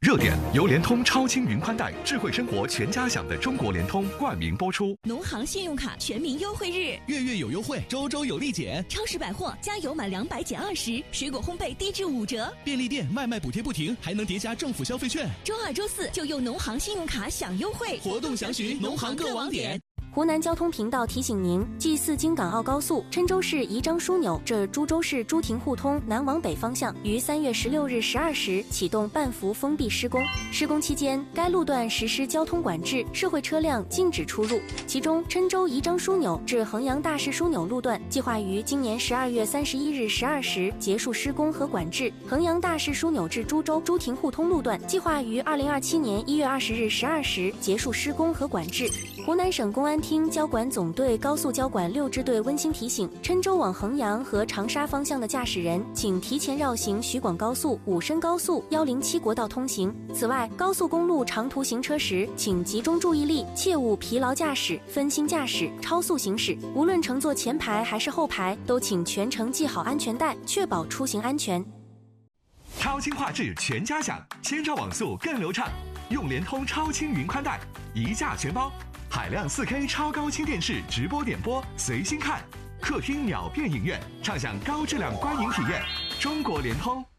热点由联通超轻云宽带，智慧生活全家享的中国联通冠名播出。 农行信用卡全民优惠日， 月月有优惠，周周有立减。 超市百货加油满200减20，水果烘焙低至5折。 便利店卖补贴不停，还能叠加政府消费券。 周2、周4就用农行信用卡享优惠， 活动详询农行各网点。 湖南交通频道提醒您：G4京港澳高速郴州市宜章枢纽至株洲市朱亭互通南往北方向于3月16日12时启动半幅封闭施工。施工期间，该路段实施交通管制，社会车辆禁止出入。其中，郴州宜章枢纽至衡阳大市枢纽路段计划于今年12月31日12时结束施工和管制；衡阳大市枢纽至株洲朱亭互通路段计划于2027年1月20日12时结束施工和管制。湖南省公安厅交管总队高速交管6支队温馨提醒：郴州往衡阳和长沙方向的驾驶人，请提前绕行徐广高速、武深高速、107国道通行。此外，高速公路长途行车时，请集中注意力，切勿疲劳驾驶、分心驾驶、超速行驶。无论乘坐前排还是后排，都请全程系好安全带，确保出行安全。 超轻画质全家享，千兆网速更流畅，用联通超轻云宽带，一价全包。海量4K 超高清电视直播点播，随心看，客厅秒变影院，畅享高质量观影体验。中国联通。